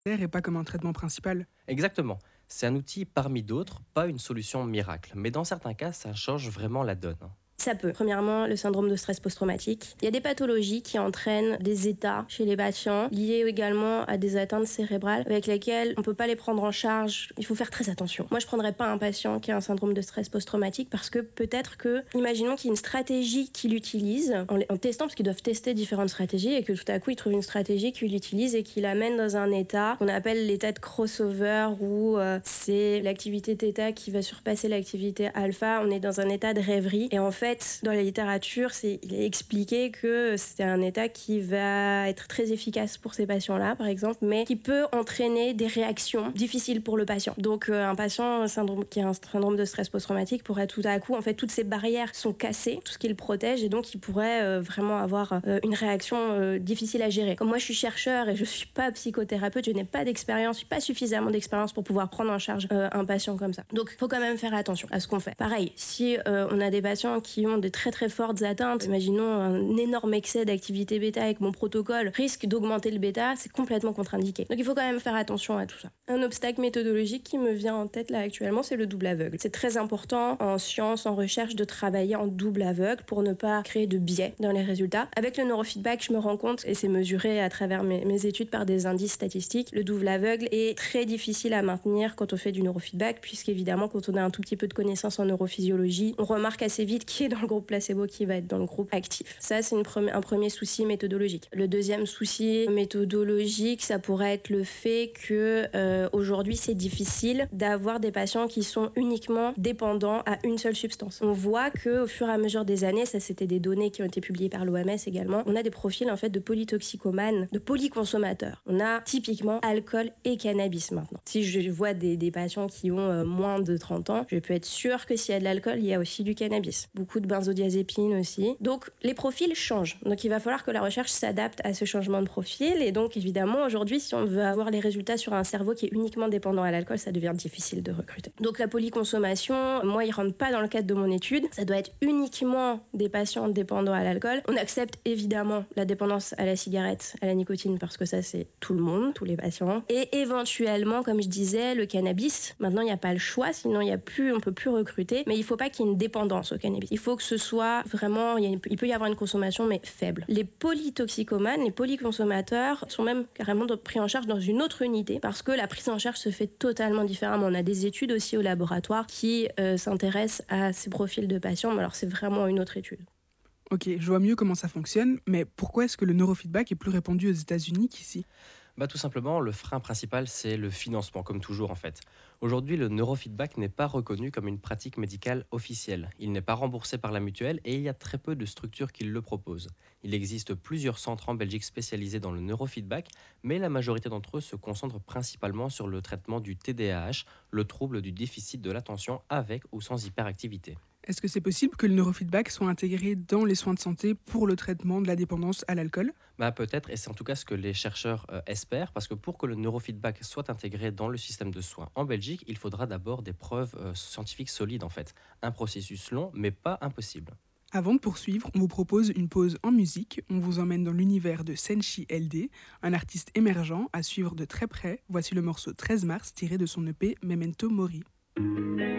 Et pas comme un traitement principal. Exactement. C'est un outil parmi d'autres, pas une solution miracle. Mais dans certains cas, ça change vraiment la donne, hein. Ça peut. Premièrement, le syndrome de stress post-traumatique. Il y a des pathologies qui entraînent des états chez les patients, liés également à des atteintes cérébrales, avec lesquelles on ne peut pas les prendre en charge. Il faut faire très attention. Moi, je ne prendrais pas un patient qui a un syndrome de stress post-traumatique parce que peut-être que, imaginons qu'il y ait une stratégie qu'il utilise en testant, parce qu'ils doivent tester différentes stratégies, et que tout à coup, il trouve une stratégie qu'il utilise et qui l'amène dans un état qu'on appelle l'état de crossover, où c'est l'activité θ qui va surpasser l'activité alpha. On est dans un état de rêverie. Et en fait, dans la littérature, il est expliqué que c'est un état qui va être très efficace pour ces patients-là, par exemple, mais qui peut entraîner des réactions difficiles pour le patient. Donc, un patient qui a un syndrome de stress post-traumatique pourrait tout à coup, en fait, toutes ces barrières sont cassées, tout ce qui le protège, et donc il pourrait vraiment avoir une réaction difficile à gérer. Comme moi, je suis chercheur et je suis pas psychothérapeute, je n'ai pas d'expérience, je suis pas suffisamment d'expérience pour pouvoir prendre en charge un patient comme ça. Donc, il faut quand même faire attention à ce qu'on fait. Pareil, si on a des patients qui ont de très très fortes atteintes, imaginons un énorme excès d'activité bêta avec mon protocole risque d'augmenter le bêta, c'est complètement contre-indiqué. Donc il faut quand même faire attention à tout ça. Un obstacle méthodologique qui me vient en tête là actuellement, c'est le double aveugle. C'est très important en sciences, en recherche, de travailler en double aveugle pour ne pas créer de biais dans les résultats. Avec le neurofeedback, je me rends compte, et c'est mesuré à travers mes études par des indices statistiques, le double aveugle est très difficile à maintenir quand on fait du neurofeedback, puisqu'évidemment, quand on a un tout petit peu de connaissances en neurophysiologie, on remarque assez vite qui est dans le groupe placebo, qui va être dans le groupe actif. Ça, c'est un premier souci méthodologique. Le deuxième souci méthodologique, ça pourrait être le fait que aujourd'hui, c'est difficile d'avoir des patients qui sont uniquement dépendants à une seule substance. On voit qu'au fur et à mesure des années, ça c'était des données qui ont été publiées par l'OMS également, on a des profils en fait de polytoxicomanes, de polyconsommateurs. On a typiquement alcool et cannabis maintenant. Si je vois des patients qui ont moins de 30 ans, je peux être sûre que s'il y a de l'alcool, il y a aussi du cannabis. Beaucoup de benzodiazépines aussi. Donc les profils changent. Donc il va falloir que la recherche s'adapte à ce changement de profil. Et donc évidemment aujourd'hui, si on veut avoir les résultats sur un cerveau qui est uniquement dépendant à l'alcool, ça devient difficile de recruter. Donc la polyconsommation, moi, il rentre pas dans le cadre de mon étude. Ça doit être uniquement des patients dépendants à l'alcool. On accepte évidemment la dépendance à la cigarette, à la nicotine, parce que ça c'est tout le monde, tous les patients. Et éventuellement, comme je disais, le cannabis. Maintenant, il n'y a pas le choix, sinon on peut plus recruter. Mais il faut pas qu'il y ait une dépendance au cannabis. Il faut que ce soit vraiment, il peut y avoir une consommation, mais faible. Les polytoxicomanes, les polyconsommateurs sont même carrément pris en charge dans une autre unité parce que la prise en charge se fait totalement différemment. On a des études aussi au laboratoire qui s'intéressent à ces profils de patients, mais alors c'est vraiment une autre étude. Ok, je vois mieux comment ça fonctionne, mais pourquoi est-ce que le neurofeedback est plus répandu aux États-Unis qu'ici? Bah, tout simplement, le frein principal, c'est le financement, comme toujours en fait. Aujourd'hui, le neurofeedback n'est pas reconnu comme une pratique médicale officielle. Il n'est pas remboursé par la mutuelle et il y a très peu de structures qui le proposent. Il existe plusieurs centres en Belgique spécialisés dans le neurofeedback, mais la majorité d'entre eux se concentrent principalement sur le traitement du TDAH, le trouble du déficit de l'attention avec ou sans hyperactivité. Est-ce que c'est possible que le neurofeedback soit intégré dans les soins de santé pour le traitement de la dépendance à l'alcool? Bah, peut-être, et c'est en tout cas ce que les chercheurs espèrent, parce que pour que le neurofeedback soit intégré dans le système de soins en Belgique, il faudra d'abord des preuves scientifiques solides en fait. Un processus long, mais pas impossible. Avant de poursuivre, on vous propose une pause en musique. On vous emmène dans l'univers de Senshi LD, un artiste émergent à suivre de très près. Voici le morceau 13 mars tiré de son EP Memento Mori.